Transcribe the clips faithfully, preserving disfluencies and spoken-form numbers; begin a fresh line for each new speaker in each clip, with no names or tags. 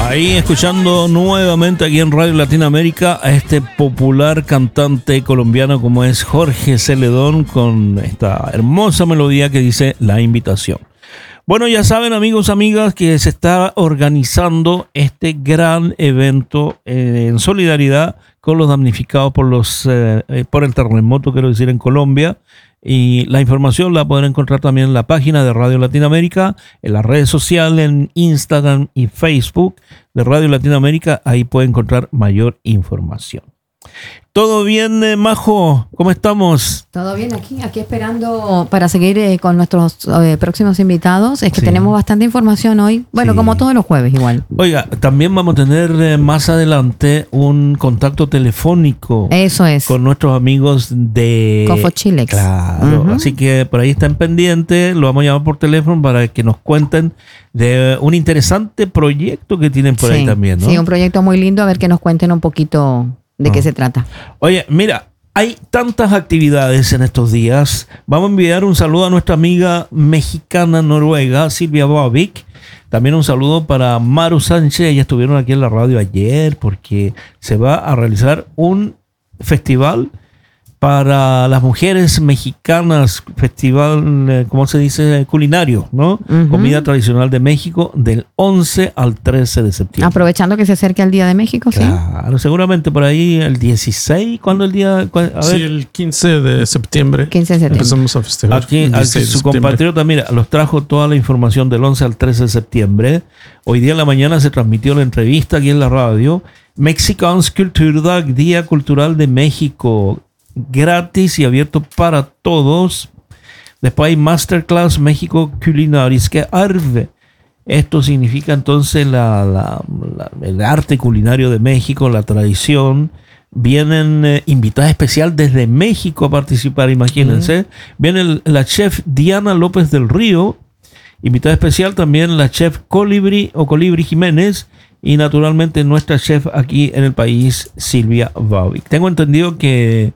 Ahí escuchando nuevamente aquí en Radio Latinoamérica a este popular cantante colombiano como es Jorge Celedón con esta hermosa melodía que dice La Invitación. Bueno, ya saben, amigos, amigas, que se está organizando este gran evento eh, en solidaridad con los damnificados por los eh, por el terremoto, quiero decir, en Colombia. Y la información la pueden encontrar también en la página de Radio Latinoamérica, en las redes sociales, en Instagram y Facebook de Radio Latinoamérica. Ahí pueden encontrar mayor información. ¿Todo bien, eh, Majo? ¿Cómo estamos?
Todo bien aquí, aquí esperando para seguir eh, con nuestros eh, próximos invitados. Es que
Sí.
tenemos bastante información hoy. Bueno,
Sí.
como todos los jueves igual.
Oiga, también vamos a tener eh, más adelante un contacto telefónico
Eso es.
con nuestros amigos de
Cofo Chilex.
Claro,
Ujú.
así que por ahí están pendientes, lo vamos a llamar por teléfono para que nos cuenten de un interesante proyecto que tienen por
sí,
ahí también, ¿no?
Sí, un proyecto muy lindo. A ver que nos cuenten un poquito de
Ah.
qué se trata.
Oye, mira, hay tantas actividades en estos días. Vamos a enviar un saludo a nuestra amiga mexicana noruega, Silvia Bavik. También un saludo para Maru Sánchez. Ellas estuvieron aquí en la radio ayer porque se va a realizar un festival para las mujeres mexicanas, festival, eh, ¿cómo se dice? Culinario, ¿no?
Ujú.
Comida tradicional de México del once al trece de septiembre.
Aprovechando que se acerca el Día de México, ¿sí?
Claro, seguramente por ahí el dieciséis, ¿cuándo el día? ¿Cuál? A ver,
Sí, el quince de septiembre.
quince de septiembre.
Empezamos a festejar.
aquí,
el
aquí
dieciséis de
su
septiembre.
compatriota, mira, los trajo toda la información del once al trece de septiembre. Hoy día en la mañana se transmitió la entrevista aquí en la radio. Mexican's Kulturdag, Día Cultural de México, gratis y abierto para todos. Después hay Masterclass México Culinaris que Arve. Esto significa entonces la, la- la- el arte culinario de México, la tradición. Vienen eh, invitada especial desde México a participar, imagínense. Viene el- la chef Diana López del Río, invitada especial también la chef Colibri o Colibri Jiménez y naturalmente nuestra chef aquí en el país, Silvia Bavik. Tengo entendido que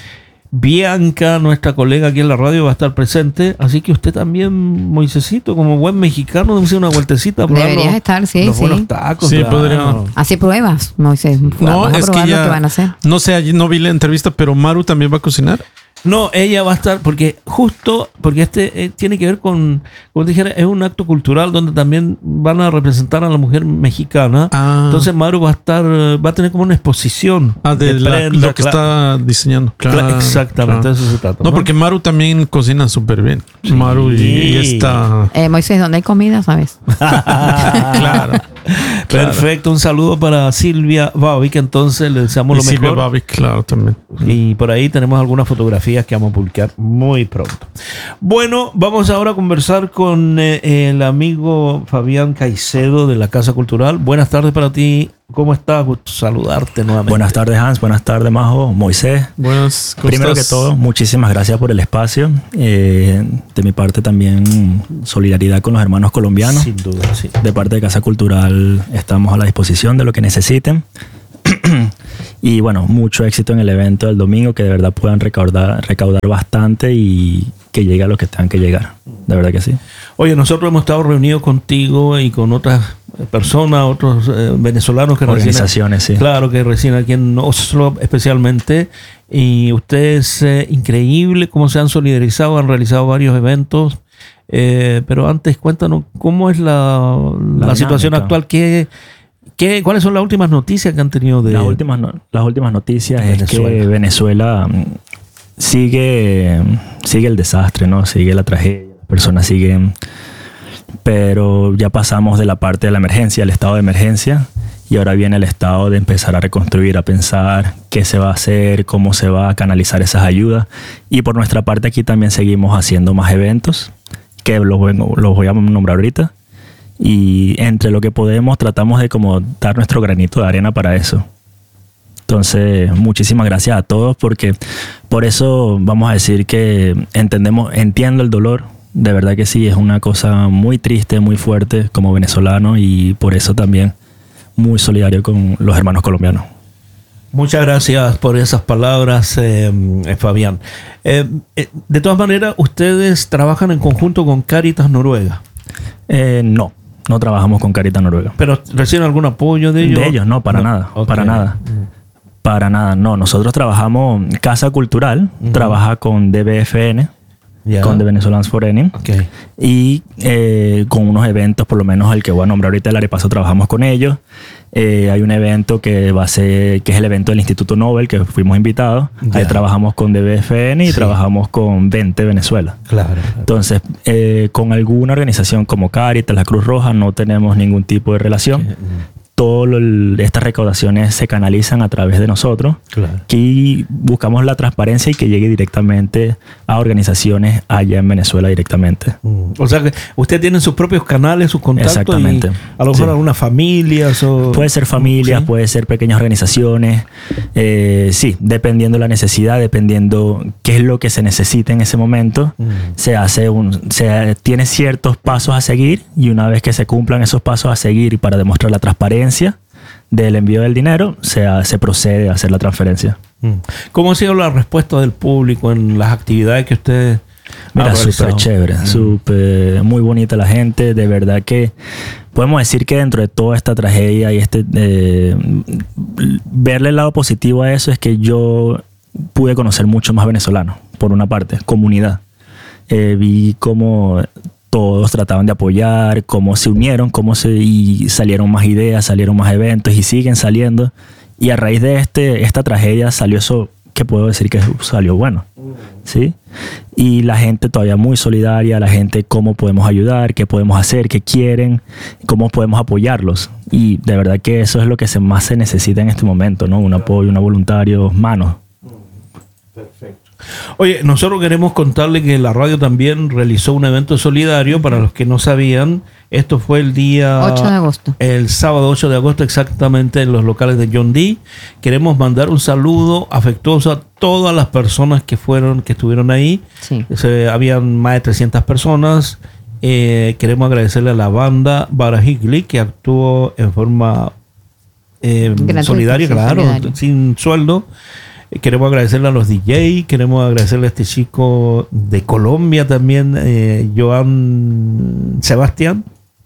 Bianca, nuestra colega aquí en la radio, va a estar presente, así que usted también, Moisésito, como buen mexicano, debe ser una vueltecita a probar
Deberías
los-
estar, sí,
los
sí.
buenos tacos.
Sí,
claro.
podría.
Así pruebas, Moisés.
No,
Vamos a
es que
probar lo
ya.
que van a hacer.
No sé, allí no vi la entrevista, pero Maru también va a cocinar.
No, ella va a estar, porque justo, porque este eh, tiene que ver con, como te dijera, es un acto cultural donde también van a representar a la mujer mexicana.
Ah.
Entonces Maru va a estar, eh, va a tener como una exposición
Ah, de, la-
prenda,
lo que
cla-
está diseñando.
cla-
Claro,
exactamente,
claro.
de eso se trata.
No, porque Maru también cocina súper bien. Maru y, y está.
Eh, Moisés, ¿dónde hay comida, sabes?
Claro.
Perfecto, un saludo para Silvia Bavik, entonces le deseamos
Y
lo
Silvia
mejor.
Babi, claro, también.
Y por ahí tenemos algunas fotografías que vamos a publicar muy pronto. Bueno, vamos ahora a conversar con eh, el amigo Fabián Caicedo de la Casa Cultural. Buenas tardes para ti. ¿Cómo estás? Gusto saludarte nuevamente.
Buenas tardes, Hans. Buenas tardes, Majo. Moisés.
Buenas, ¿cómo
Primero
estás?
que todo, muchísimas gracias por el espacio. Eh, de mi parte también solidaridad con los hermanos colombianos.
Sin duda, sí.
De parte de Casa Cultural estamos a la disposición de lo que necesiten. Y bueno, mucho éxito en el evento del domingo, que de verdad puedan recaudar, recaudar bastante y que llegue a lo que tengan que llegar. De verdad que sí.
Oye, nosotros hemos estado reunidos contigo y con otras personas, otros eh, venezolanos que
Organizaciones,
residen,
sí.
claro, que residen aquí en Oslo especialmente. Y ustedes, eh, increíble cómo se han solidarizado, han realizado varios eventos. Eh, pero antes, cuéntanos cómo es la, la,
La
situación
dinámica.
actual. ¿Qué, qué, ¿Cuáles son las últimas noticias que han tenido de
Las últimas, no- las últimas noticias es
Venezuela.
que Venezuela mm, sigue, sigue el desastre, ¿no? Sigue la tragedia, las personas siguen, pero ya pasamos de la parte de la emergencia, el estado de emergencia, y ahora viene el estado de empezar a reconstruir, a pensar qué se va a hacer, cómo se va a canalizar esas ayudas. Y por nuestra parte aquí también seguimos haciendo más eventos, que los voy, los voy a nombrar ahorita. Y entre lo que podemos tratamos de como dar nuestro granito de arena para eso. Entonces, muchísimas gracias a todos, porque por eso vamos a decir que entendemos, entiendo el dolor. De verdad que sí, es una cosa muy triste, muy fuerte como venezolano, y por eso también muy solidario con los hermanos colombianos.
Muchas gracias por esas palabras, eh, eh, Fabián. Eh, eh, de todas maneras, ustedes trabajan en conjunto con Cáritas Noruega.
Eh, no, no trabajamos con Caritas Noruega.
¿Pero reciben algún apoyo de ellos?
De ellos, no, para
no.
nada,
Okay.
para nada. Mm. Para nada, no. Nosotros trabajamos, Casa Cultural uh-huh. trabaja con D B F N, yeah. con The Venezuelans Foreign,
okay.
y eh, con unos eventos, por lo menos el que voy a nombrar ahorita, el Arepaso, trabajamos con ellos. Eh, hay un evento que va a ser, que es el evento del Instituto Nobel, que fuimos invitados. Yeah. Ahí trabajamos con D B F N y sí. trabajamos con Vente Venezuela.
Claro. claro.
Entonces, eh, con alguna organización como Caritas, la Cruz Roja, no tenemos ningún tipo de relación. Okay. Todas estas recaudaciones se canalizan a través de nosotros, claro. que buscamos la transparencia y que llegue directamente a organizaciones allá en Venezuela directamente.
Mm. O sea que ustedes tienen sus propios canales, sus contactos.
Exactamente.
Y a lo mejor sí. algunas familias o...
Puede ser familias, ¿sí? puede ser pequeñas organizaciones. Eh, sí, dependiendo la necesidad, dependiendo qué es lo que se necesita en ese momento, mm. se hace un, se tiene ciertos pasos a seguir, y una vez que se cumplan esos pasos a seguir y para demostrar la transparencia del envío del dinero, se, se procede a hacer la transferencia.
¿Cómo ha sido la respuesta del público en las actividades que ustedes
Mira, súper chévere, mm. súper, muy bonita la gente. De verdad que podemos decir que dentro de toda esta tragedia y este eh, verle el lado positivo a eso es que yo pude conocer mucho más venezolanos, por una parte, comunidad. Eh, vi cómo todos trataban de apoyar, cómo se unieron, cómo se, y salieron más ideas, salieron más eventos y siguen saliendo. Y a raíz de este, esta tragedia salió eso que puedo decir que salió bueno, ¿sí? Y la gente todavía muy solidaria, la gente cómo podemos ayudar, qué podemos hacer, qué quieren, cómo podemos apoyarlos. Y de verdad que eso es lo que se, más se necesita en este momento, ¿no? Un apoyo, una voluntario, manos.
Perfecto. Oye, nosotros queremos contarle que la radio también realizó un evento solidario. Para los que no sabían, esto fue el día
ocho de agosto.
El sábado ocho de agosto, exactamente, en los locales de John D. Queremos mandar un saludo afectuoso a todas las personas que fueron, que estuvieron ahí.
Sí.
Se, habían más de trescientas personas. Eh, queremos agradecerle a la banda Barajigli, que actuó en forma eh, solidaria, claro, solidario. Sin sueldo. Queremos agradecerle a los D J, queremos agradecerle a este chico de Colombia también, eh, Joan Sebastián,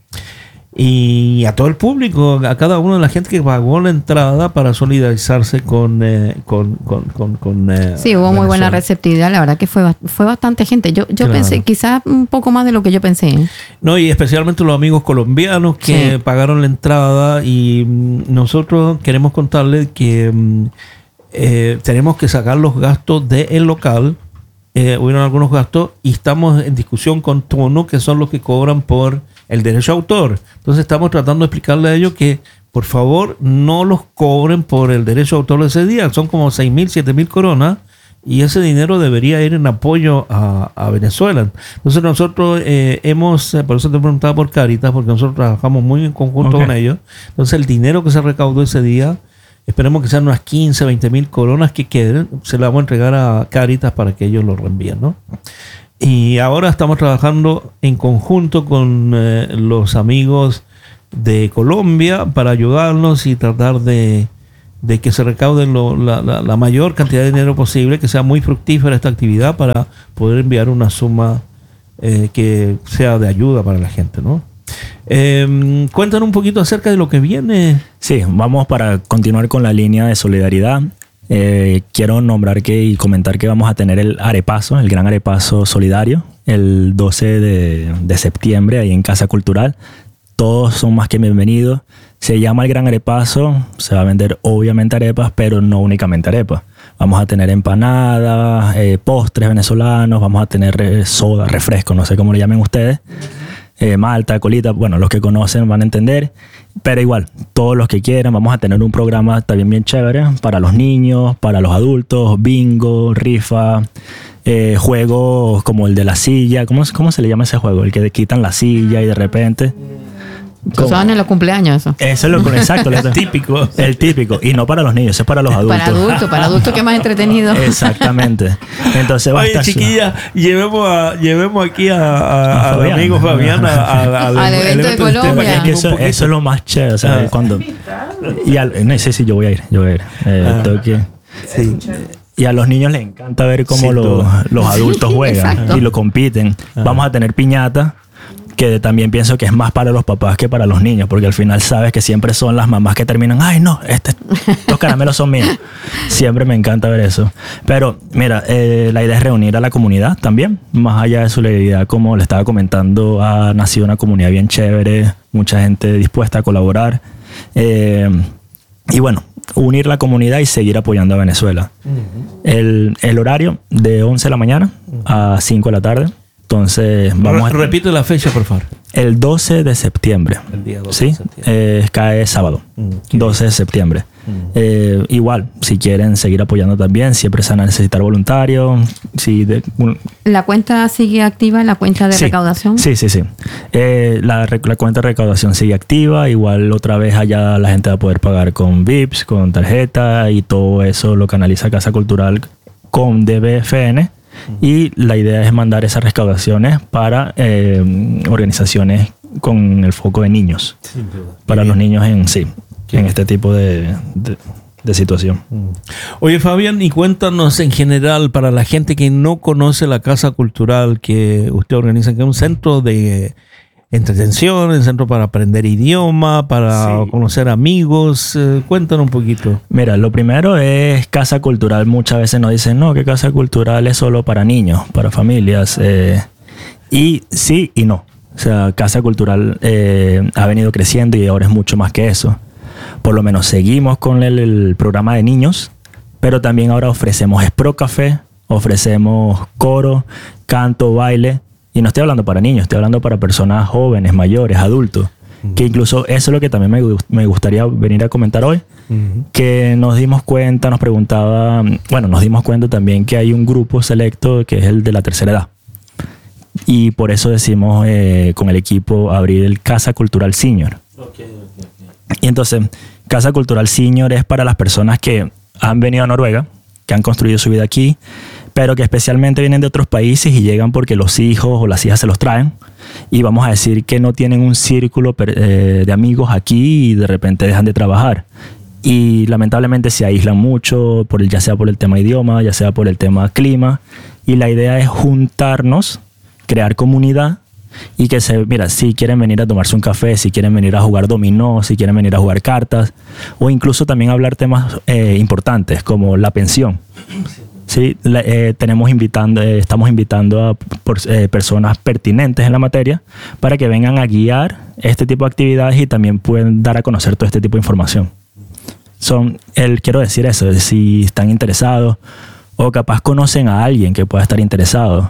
y a todo el público, a cada una de la gente que pagó la entrada para solidarizarse con... Eh, con, con, con, con eh,
sí, hubo Venezuela. Muy buena receptividad, la verdad que fue, fue bastante gente. Yo, yo claro. pensé quizás un poco más de lo que yo pensé. ¿eh?
No, y especialmente los amigos colombianos que sí. pagaron la entrada, y mm, nosotros queremos contarles que... Mm, Eh, tenemos que sacar los gastos del local. Eh, hubieron algunos gastos y estamos en discusión con Tono, que son los que cobran por el derecho a autor. Entonces estamos tratando de explicarle a ellos que por favor no los cobren por el derecho a autor de ese día. Son como seis mil, siete mil coronas, y ese dinero debería ir en apoyo a, a Venezuela. Entonces nosotros eh, hemos, eh, por eso te preguntaba por Caritas, porque nosotros trabajamos muy en conjunto okay. con ellos. Entonces el dinero que se recaudó ese día, esperemos que sean unas quince, veinte mil coronas que queden, se las vamos a entregar a Caritas para que ellos lo reenvíen, ¿no? Y ahora estamos trabajando en conjunto con eh, los amigos de Colombia para ayudarnos y tratar de, de que se recaude lo, la, la, la mayor cantidad de dinero posible, que sea muy fructífera esta actividad para poder enviar una suma eh, que sea de ayuda para la gente, ¿no? Eh, cuéntanos un poquito acerca de lo que viene.
Sí, vamos para continuar con la línea de solidaridad. Eh, quiero nombrar que y comentar que vamos a tener el Arepaso, el gran Arepaso solidario, el doce de septiembre ahí en Casa Cultural. Todos son más que bienvenidos. Se llama el gran Arepaso, se va a vender obviamente arepas, pero no únicamente arepas. Vamos a tener empanadas, eh, postres venezolanos, vamos a tener eh, soda, refresco, no sé cómo le llamen ustedes. Eh, malta, colita, bueno, los que conocen van a entender, pero igual, todos los que quieran, vamos a tener un programa también bien chévere para los niños, para los adultos, bingo, rifa, eh, juegos como el de la silla. ¿Cómo, ¿Cómo se le llama ese juego? El que te quitan la silla y de repente...
Se usaban en los cumpleaños eso.
Eso es lo exacto, el típico. El típico. Y no para los niños, es para los adultos.
Para adultos, para adultos que es más entretenido.
Exactamente. Entonces va
Oye,
a estar
chiquilla, su... llevemos, a, llevemos aquí a, a, a al amigo Fabián a, a,
al, al evento de Colombia.
Es que eso, eso es lo más chévere. O sea, ah. cuando, y al, no sé si yo voy a ir, yo voy a ir. Eh, ah. tengo que, sí. Y a los niños les encanta ver cómo sí, los, los adultos juegan exacto. y lo compiten. Ah. Vamos a tener piñata. que también pienso que es más para los papás que para los niños, porque al final sabes que siempre son las mamás que terminan, ay no, este, estos caramelos son míos. Siempre me encanta ver eso. Pero mira, eh, la idea es reunir a la comunidad también. Más allá de eso, la idea, como le estaba comentando, ha nacido una comunidad bien chévere, mucha gente dispuesta a colaborar. Eh, y bueno, unir la comunidad y seguir apoyando a Venezuela. Uh-huh. El, el horario de once de la mañana uh-huh. a cinco de la tarde. Entonces, vamos
Re- a... Repite la fecha, por favor.
El doce de septiembre.
El día doce
¿sí?
de septiembre.
Eh, cae sábado. Mm, doce de septiembre. Mm. Eh, igual, si quieren seguir apoyando también, siempre se van a necesitar voluntarios. Si de, un...
¿La cuenta sigue activa, la cuenta de
sí.
recaudación?
Sí, sí, sí. Eh, la, la cuenta de recaudación sigue activa. Igual otra vez allá la gente va a poder pagar con V I P S, con tarjeta, y todo eso lo canaliza Casa Cultural con D B F N. Y la idea es mandar esas recaudaciones para eh, organizaciones con el foco de niños. Sí, para los niños en sí, ¿Qué? en este tipo de, de, de situación.
Oye, Fabián, y cuéntanos en general, para la gente que no conoce la Casa Cultural que usted organiza, que es un centro de entretención, un centro para aprender idioma, para sí. conocer amigos. Eh, cuéntanos un poquito.
Mira, lo primero es Casa Cultural. Muchas veces nos dicen, no, que Casa Cultural es solo para niños, para familias. Eh, y sí y no. O sea, Casa Cultural eh, ha venido creciendo y ahora es mucho más que eso. Por lo menos seguimos con el, el programa de niños, pero también ahora ofrecemos Espro Café, ofrecemos coro, canto, baile. Y no estoy hablando para niños, estoy hablando para personas jóvenes, mayores, adultos. Uh-huh. Que incluso eso es lo que también me, me gustaría venir a comentar hoy. Uh-huh. Que nos dimos cuenta, nos preguntaba... Bueno, nos dimos cuenta también que hay un grupo selecto que es el de la tercera edad. Y por eso decimos eh, con el equipo abrir el Casa Cultural Senior. Okay, okay, okay. Y entonces, Casa Cultural Senior es para las personas que han venido a Noruega, que han construido su vida aquí, pero que especialmente vienen de otros países y llegan porque los hijos o las hijas se los traen. Y vamos a decir que no tienen un círculo eh, de amigos aquí y de repente dejan de trabajar. Y lamentablemente se aíslan mucho, por el, ya sea por el tema idioma, ya sea por el tema clima. Y la idea es juntarnos, crear comunidad y que se, mira, si quieren venir a tomarse un café, si quieren venir a jugar dominó, si quieren venir a jugar cartas, o incluso también hablar temas eh, importantes como la pensión. Sí, la, eh, tenemos invitando, eh, estamos invitando a por, eh, personas pertinentes en la materia para que vengan a guiar este tipo de actividades y también pueden dar a conocer todo este tipo de información. Son, el, quiero decir eso, si están interesados o capaz conocen a alguien que pueda estar interesado,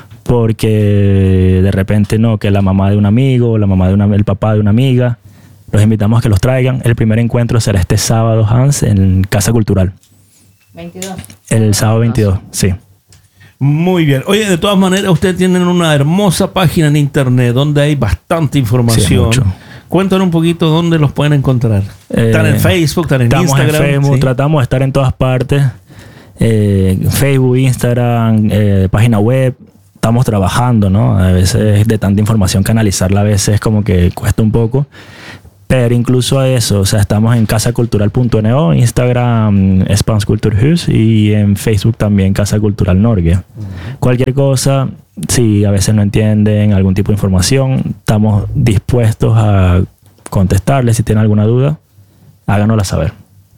porque de repente no, que la mamá de un amigo, la mamá de una, el papá de una amiga, los invitamos a que los traigan. El primer encuentro será este sábado, Hans, en Casa Cultural.
veintidós.
El sábado veintidós, sí.
Muy bien. Oye, de todas maneras, ustedes tienen una hermosa página en internet donde hay bastante información. Sí, cuéntanos un poquito dónde los pueden encontrar. Eh, están en Facebook, están en
estamos
Instagram.
En Facebook, ¿sí? Tratamos de estar en todas partes. Eh, Facebook, Instagram, eh, página web. Estamos trabajando, ¿no? A veces de tanta información canalizarla a veces como que cuesta un poco. Pero incluso a eso, o sea, estamos en casacultural punto n o, Instagram Spanskulturhus y en Facebook también Casa Cultural Norge. Uh-huh. Cualquier cosa, si a veces no entienden algún tipo de información, estamos dispuestos a contestarles. Si tienen alguna duda, háganosla saber.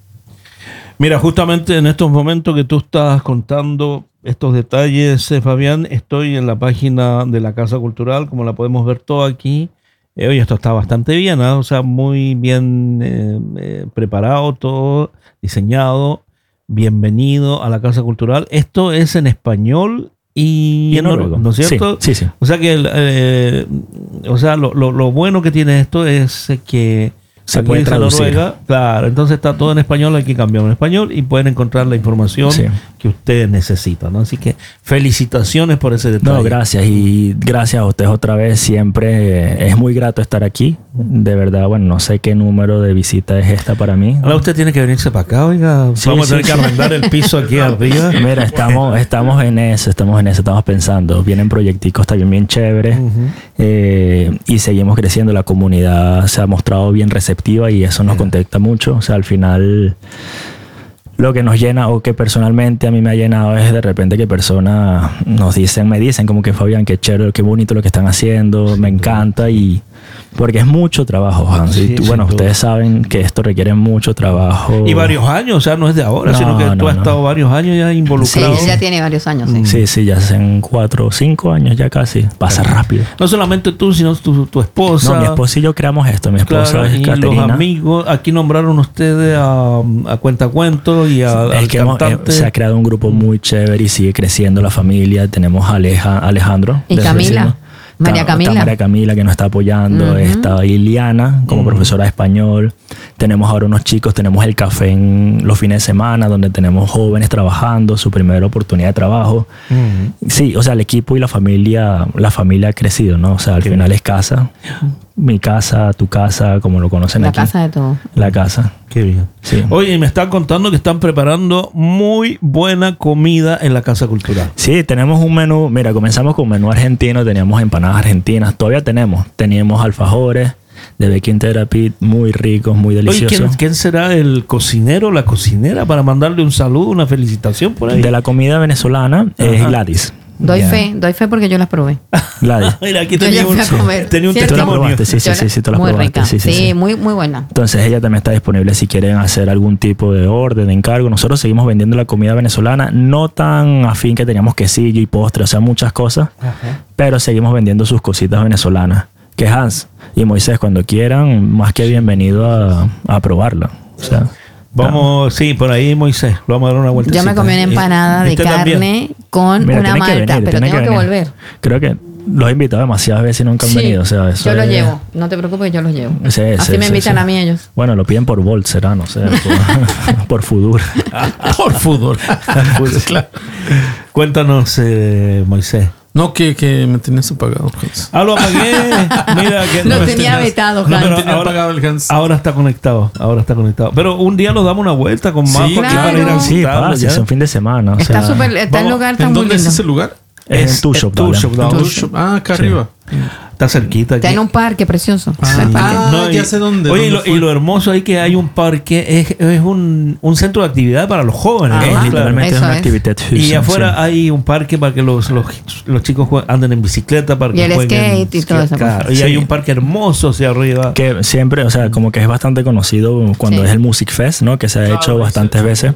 Mira, justamente en estos momentos que tú estás contando estos detalles, eh, Fabián, estoy en la página de la Casa Cultural, como la podemos ver todo aquí. Eh, oye, esto está bastante bien, ¿eh? O sea, muy bien eh, eh, preparado, todo diseñado. Bienvenido a la Casa Cultural. Esto es en español y, y en noruego, ¿no es cierto?
Sí, sí, sí.
O sea, que eh, o sea, lo, lo, lo bueno que tiene esto es que
se puede traducir.
Noruega, claro, entonces está todo en español, aquí cambiamos en español y pueden encontrar la información sí. que ustedes necesitan, ¿no? Así que felicitaciones por ese detalle.
No, gracias y gracias a ustedes otra vez, siempre es muy grato estar aquí, de verdad, bueno, no sé qué número de visita es esta para mí.
Ahora usted tiene que venirse para acá, oiga, sí, vamos sí, a tener sí. que arrendar el piso aquí arriba.
Mira, estamos, estamos en eso, estamos en eso, estamos pensando, vienen proyecticos también bien chéveres uh-huh. eh, y seguimos creciendo, la comunidad se ha mostrado bien receptiva y eso nos contacta mucho. O sea, al final lo que nos llena o que personalmente a mí me ha llenado es de repente que personas nos dicen, me dicen como que Fabián, qué chévere, qué bonito lo que están haciendo, me encanta y porque es mucho trabajo, Hans.
Sí,
y tú, bueno, ustedes saben que esto requiere mucho trabajo.
Y varios años, o sea, no es de ahora,
No,
sino que tú
no,
has
no.
estado varios años ya
Sí,
involucrado.
él ya tiene varios años. Sí.
Sí, sí, ya hacen cuatro o cinco años ya casi. Pasa rápido.
No solamente tú, sino tu, tu esposa.
No, mi esposa y yo creamos esto. Mi esposa
Claro,
es
y
Caterina.
los amigos. Aquí nombraron ustedes a, a Cuentacuentos y a,
Es
al
que hemos-
cantante.
eh, se ha creado un grupo muy chévere y sigue creciendo la familia. Tenemos a Aleja, Alejandro.
Y
de
Camila.
vecino.
María
Está-
Camila.
está María Camila que nos está apoyando.
Ujú.
Está Iliana como
Ujú.
profesora de español. Tenemos ahora unos chicos. Tenemos el café en los fines de semana donde tenemos jóvenes trabajando, su primera oportunidad de trabajo.
Mm.
Sí, o sea, el equipo y la familia, la familia ha crecido, ¿no? O sea, al
Qué
final es casa. Mi casa, tu casa, como lo conocen
La
aquí.
casa de todo.
La casa.
Qué bien.
Sí.
Oye, y me están contando que están preparando muy buena comida en la Casa Cultural.
Sí, tenemos un menú. Mira, comenzamos con menú argentino. Teníamos empanadas argentinas. Todavía tenemos. Teníamos alfajores de Baking Therapy muy ricos, muy
Oye,
deliciosos.
¿quién, quién será el cocinero o la cocinera para mandarle un saludo, una felicitación por ahí?
De la comida venezolana es
Ajá.
Gladys.
Doy
Ya.
fe, doy fe porque yo las probé.
Gladys.
Mira, aquí
Yo
tenía
ya
un,
fui a comer.
tenía un
¿Cierto?
Tú la
testimonio.
probaste, sí, sí,
Yo
sí,
la-
sí, tú la
muy
probaste.
rica.
Sí, sí,
Sí,
sí.
Muy, muy buena.
Entonces ella también está disponible si quieren hacer algún tipo de orden, de encargo. Nosotros seguimos vendiendo la comida venezolana, no tan afín que teníamos quesillo y postre, o sea, muchas cosas,
Ajá.
pero seguimos vendiendo sus cositas venezolanas. Que Hans y Moisés, cuando quieran, más que bienvenido a, a probarla. O sea,
Vamos, sí, por ahí Moisés, lo vamos a dar una vuelta.
Yo me comí una empanada de carne con
mira,
una
tienen que
malta,
venir,
pero
tienen
tengo que,
venir.
volver.
Creo que los he invitado demasiadas veces y nunca han
Sí,
venido. O sea, eso
yo lo
es-
llevo. No te preocupes, yo los llevo.
Sí,
Así
sí,
me
sí,
invitan
sí.
a mí ellos.
Bueno, lo piden por Volt, será, no sé, por, por Fudur.
Por fútbol. Claro.
Cuéntanos, eh, Moisés.
No, que, que me tenías apagado, Hans.
Ah, lo apagué. Mira que
Lo
no,
tenía
tenías-
vetado,
no,
Hans.
pero
tenía
ahora-
apagado el Hans.
ahora está conectado. Ahora está conectado. Pero un día nos damos una vuelta con Marco aquí
claro.
para ir a
Sí,
visitarlo,
pasa,
ya.
es un fin de semana. O
Está
sea,
súper, está el
vamos,
lugar
¿En
tan muy
dónde es
lindo.
ese lugar?
Es
Es
en Tushop,
en Tushop,
Down.
Down.
Tushop. Ah, acá
Sí.
arriba.
Está cerquita.
Está
aquí.
en un parque precioso.
Ah,
Está el parque.
ah,
No,
ya
y-
sé dónde.
Oye, y
dónde
lo, y
fue.
lo hermoso ahí que hay un parque, es, es un, un centro de actividad para los jóvenes.
Ajá.
¿no?
Es
Claro.
literalmente
Eso
una
es.
actividad.
Y afuera hay un parque para que los, los, los chicos jue- anden en bicicleta, para que
Y el
jueguen
skate y todo eso,
Claro,
pues.
y hay
Sí.
un parque hermoso hacia arriba.
Que siempre, o sea, como que es bastante conocido cuando
Sí.
es el Music Fest, ¿no? Que se ha hecho bastantes veces.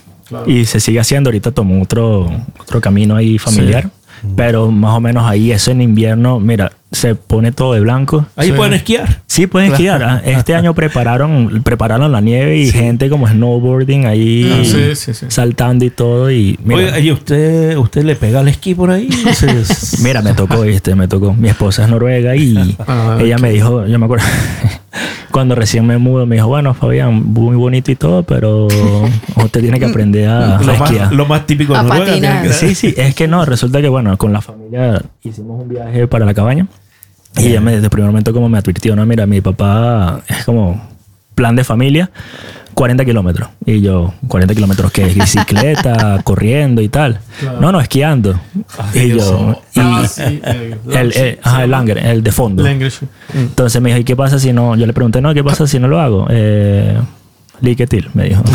Y se sigue haciendo. Ahorita tomó otro, otro camino ahí familiar. Pero más o menos ahí, eso en invierno, mira, se pone todo de blanco.
Ahí
Sí.
pueden esquiar.
Sí, pueden esquiar. ¿ah? Este año prepararon, prepararon la nieve y gente como snowboarding ahí
Ah, sí, sí, sí.
saltando y todo. Y mira,
Oiga, ¿y usted, usted le pega al esquí por ahí? Se-
mira, me tocó, este, me tocó. Mi esposa es noruega y
Ah,
ella
ok.
me dijo, yo me acuerdo, cuando recién me mudo, me dijo, bueno, Fabián, muy bonito y todo, pero usted tiene que aprender a, a
lo, más,
esquiar.
lo más típico de
A
Noruega.
patinar.
tiene que-
Sí, sí, es que no, resulta que bueno, con la familia hicimos un viaje para la cabaña y ella me, desde el primer momento como me advirtió, no, mira, mi papá es como plan de familia, cuarenta kilómetros. Y yo, cuarenta kilómetros, ¿qué es? Bicicleta, corriendo y tal.
Claro.
No, no, esquiando. y yo, y
Ah, sí, eh,
el, el, ajá, el Langer, el de fondo.
Language. Mm.
Entonces me dijo, ¿y qué pasa si no? Yo le pregunté, no, ¿qué pasa si no lo hago? Eh, Liquetil, me dijo.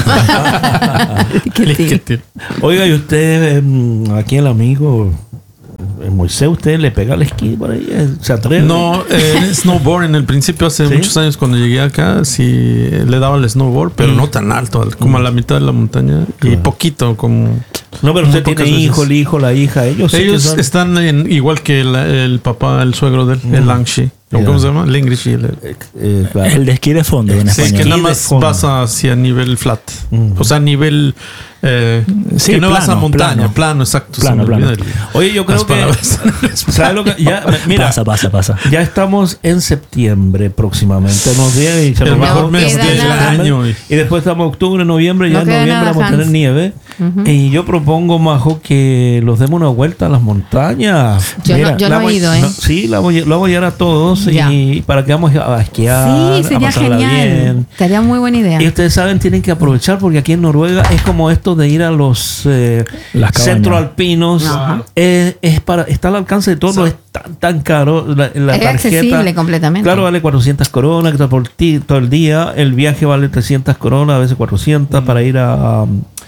Qué tío.
¿Qué te-
Oiga, y usted, mm, aquí el amigo eh, Moisés, ¿usted le pega al esquí por ahí? Eh, ¿Se atreve?
No, eh, snowboard en el principio, hace
¿Sí?
muchos años cuando llegué acá, sí le daba el snowboard, pero no tan alto, como a la mitad de la montaña y poquito, como...
No, pero usted
Muy
tiene
pocas veces.
hijo, el hijo, la hija. Ellos, sí que
Ellos
son-
están en, igual que el, el papá, el suegro del el Langshi. ¿Cómo
Ya.
se llama? Lingrish y el-
eh, eh, claro.
El de esquí de fondo en
Sí, que
español.
nada
de
más
fondo.
vas hacia nivel flat.
Mm.
O sea, nivel... Eh,
Sí,
que no vas a
plano,
montaña. Plano,
plano.
exacto.
Plano,
se me olvida
plano.
el-
Oye, yo creo
las
que...
palabras.
¿Sabe lo que? Ya, mira,
Pasa, pasa, pasa.
ya estamos en septiembre próximamente. Unos días y se
El
nos va
mejor
a-
mes
queda
del
nada.
año. y-
Y después estamos en octubre, noviembre, ya
No
en
queda
noviembre
nada,
vamos a tener
Hans.
nieve. Y yo propongo, Majo, que los demos una vuelta a las montañas.
Yo
Mira,
no, yo
La
no he
voy-
ido, ¿eh?
no, sí, la voy, la voy a llevar a todos
Ya.
y para que vamos a esquiar,
Sí,
a
sería
pasarla
genial.
bien.
Sería muy buena idea.
Y ustedes saben, tienen que aprovechar porque aquí en Noruega es como esto de ir a los eh,
Las cabañas.
centroalpinos.
Ajá.
Eh, es para, está al alcance de todos, no es tan, tan caro. La, la
Es
tarjeta,
accesible completamente.
Claro, vale cuatrocientas coronas que está por ti todo el día. El viaje vale trescientas coronas, a veces cuatrocientas para ir a,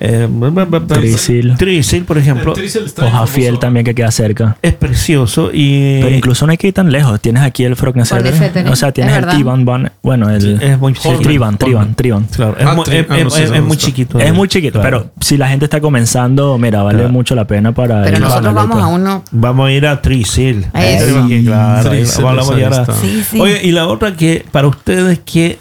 Eh,
Trysil.
Trysil, por ejemplo.
Hojafiel también, que queda cerca.
Es precioso. Y
pero incluso no hay que ir tan lejos. Tienes aquí el Frognesettere. O sea, tienes el Tivan. Bueno, el,
es muy
el Trivan, Trivan, Trivan.
Claro, es,
ah,
muy, es, es, es, es muy chiquito.
Es muy chiquito, claro. Pero si la gente está comenzando, mira, vale claro. mucho la pena para
pero
ir.
Nosotros vamos a uno.
Vamos a ir a Trysil.
Claro,
sí, sí. Oye, y la otra que para ustedes que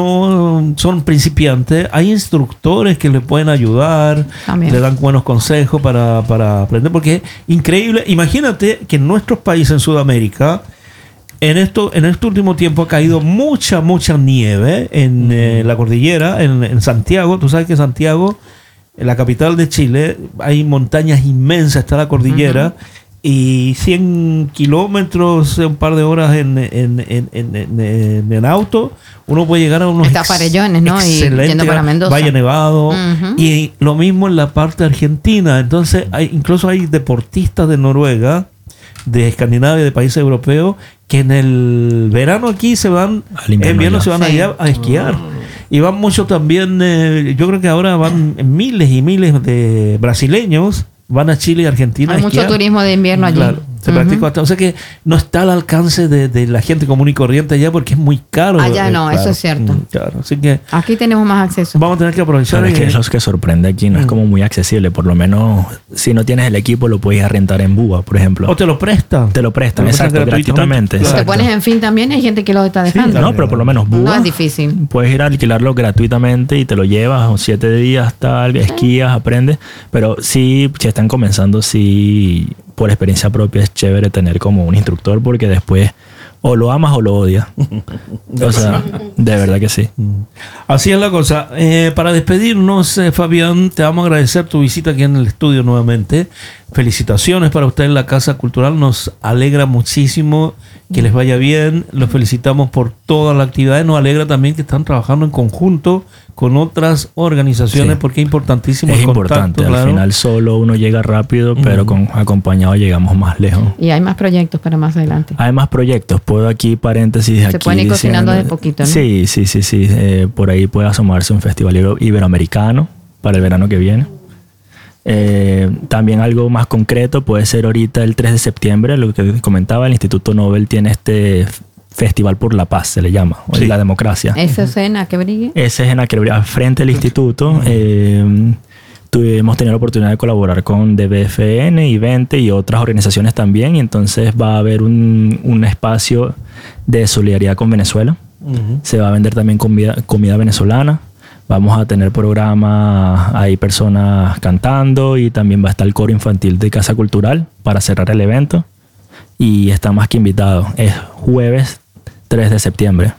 no son principiantes, hay instructores que les pueden ayudar, también. Le dan buenos consejos para, para aprender, porque es increíble. Imagínate que en nuestros países en Sudamérica, en esto, en este último tiempo ha caído mucha, mucha nieve en eh, la cordillera, en, en Santiago. Tú sabes que Santiago, en la capital de Chile, hay montañas inmensas, está la cordillera. Uh-huh. Y cien kilómetros, un par de horas en, en, en, en, en, en auto, uno puede llegar a unos
Está Farellones, ¿no? Y yendo para Mendoza.
Valle Nevado. Uh-huh. Y lo mismo en la parte argentina. Entonces, hay, incluso hay deportistas de Noruega, de Escandinavia, de países europeos, que en el verano aquí se van, en invierno se van sí. allá a esquiar. Uh-huh. Y van muchos también, eh, yo creo que ahora van miles y miles de brasileños. Van a Chile y Argentina.
Hay mucho turismo de invierno allí.
Claro, se uh-huh. practica hasta. O sea que no está al alcance de, de la gente común y corriente allá porque es muy caro.
Allá no,
claro.
eso es cierto.
Mm, claro, así que
aquí tenemos más acceso.
Vamos a tener que aprovechar.
Pero es que eso es que sorprende aquí, no uh-huh. es como muy accesible. Por lo menos, si no tienes el equipo, lo puedes ir a rentar en Búa, por ejemplo.
O te lo prestan.
Te lo prestan,
te lo
exacto,
prestan gratuitamente.
gratuitamente.
Si te pones en fin también, hay gente que lo está dejando.
Sí, no, pero por lo menos Búa.
No es difícil.
Puedes ir a alquilarlo gratuitamente y te lo llevas siete días, tal, esquías, aprendes. Pero sí, si están comenzando, sí. Y por experiencia propia es chévere tener como un instructor porque después o lo amas o lo odias. O sea, de verdad que sí.
Así es la cosa. Eh, para despedirnos, eh, Fabián, te vamos a agradecer tu visita aquí en el estudio nuevamente. Felicitaciones para usted en la Casa Cultural. Nos alegra muchísimo que les vaya bien. Los felicitamos por todas las actividades. Nos alegra también que están trabajando en conjunto con otras organizaciones, sí. porque es importantísimo.
Es
el
importante.
Contacto,
al
claro.
final solo uno llega rápido, uh-huh. pero con acompañado llegamos más lejos.
Y hay más proyectos para más adelante.
Hay más proyectos. Puedo aquí, paréntesis,
Se
aquí. Se
pueden ir cocinando de poquito, ¿no?
Sí, sí, sí, sí. Eh, por ahí puede asomarse un festival iberoamericano para el verano que viene. Eh, también algo más concreto puede ser ahorita el tres de septiembre, lo que comentaba, el Instituto Nobel tiene este Festival por la Paz, se le llama, sí. la democracia.
¿Ese es en Aquebrigue?
Ese es en Aquebrigue, frente al instituto. Eh, tuvimos tenido la oportunidad de colaborar con D B F N y veinte y otras organizaciones también, y entonces va a haber un, un espacio de solidaridad con Venezuela. Uh-huh. Se va a vender también comida, comida venezolana. Vamos a tener programas, hay personas cantando y también va a estar el coro infantil de Casa Cultural para cerrar el evento. Y está más que invitado. Es jueves tres de septiembre.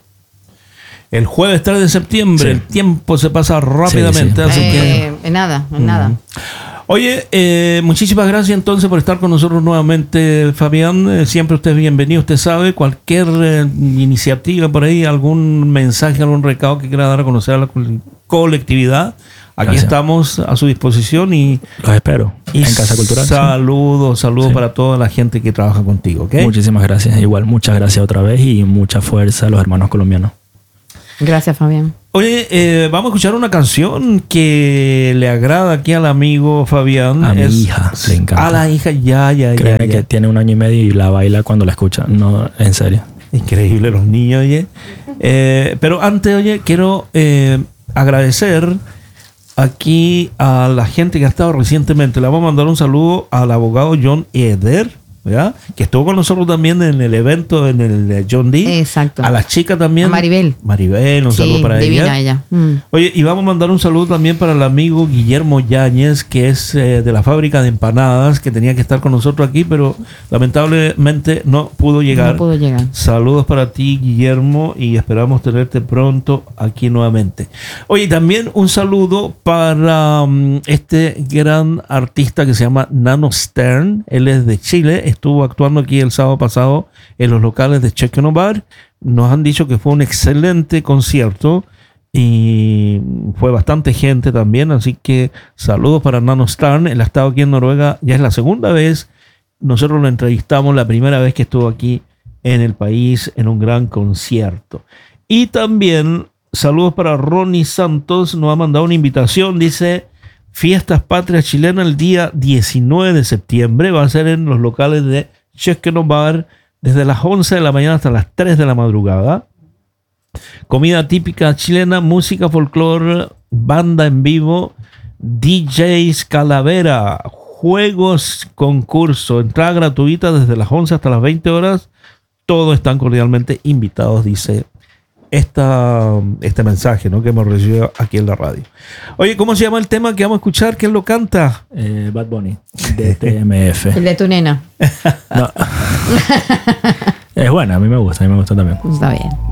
El jueves tres de septiembre, sí. El tiempo se pasa rápidamente.
Sí, sí.
Así
Eh,
que...
En nada, en uh-huh. nada.
Oye, eh, muchísimas gracias entonces por estar con nosotros nuevamente, Fabián. Eh, siempre usted es bienvenido, usted sabe, cualquier eh, iniciativa por ahí, algún mensaje, algún recado que quiera dar a conocer a la colectividad. Aquí gracias. Estamos a su disposición y
los espero
y
en Casa Cultural.
Saludos, sí. saludos sí. para toda la gente que trabaja contigo. ¿Okay?
Muchísimas gracias. Igual, muchas gracias otra vez y mucha fuerza a los hermanos colombianos.
Gracias, Fabián.
Oye, eh, vamos a escuchar una canción que le agrada aquí al amigo Fabián.
A
es,
mi hija, le encanta.
A la hija, ya, ya,
Créeme
ya, ya.
que tiene un año y medio y la baila cuando la escucha. No, en serio.
Increíble los niños, oye. Eh, pero antes, oye, quiero eh, agradecer aquí a la gente que ha estado recientemente. Le vamos a mandar un saludo al abogado John Eder, ¿verdad? Que estuvo con nosotros también en el evento en el John D.
Exacto.
A la chica también.
A Maribel.
Maribel, un
sí,
saludo para
divina
ella.
ella. Mm.
Oye, y vamos a mandar un saludo también para el amigo Guillermo Yáñez, que es eh, de la fábrica de empanadas, que tenía que estar con nosotros aquí, pero lamentablemente no pudo llegar.
No pudo llegar.
Saludos para ti, Guillermo, y esperamos tenerte pronto aquí nuevamente. Oye, también un saludo para um, este gran artista que se llama Nano Stern. Él es de Chile. Estuvo actuando aquí el sábado pasado en los locales de Chequeno Bar. Nos han dicho que fue un excelente concierto y fue bastante gente también, así que saludos para Nano Stern. Él ha estado aquí en Noruega, ya es la segunda vez. Nosotros lo entrevistamos la primera vez que estuvo aquí en el país en un gran concierto. Y también saludos para Ronnie Santos, nos ha mandado una invitación, dice: Fiestas Patrias Chilenas el día diecinueve de septiembre. Va a ser en los locales de Chesqueno Bar desde las once de la mañana hasta las tres de la madrugada. Comida típica chilena, música folclore, banda en vivo, D Js Calavera, juegos, concurso, entrada gratuita desde las once hasta las veinte horas. Todos están cordialmente invitados, dice esta, este mensaje, ¿no?, que hemos recibido aquí en la radio. Oye, ¿cómo se llama el tema que vamos a escuchar? ¿Quién lo canta?
Eh, Bad Bunny, de T M F.
El de tu nena.
No. Es buena, a mí me gusta, a mí me gusta también.
Está bien.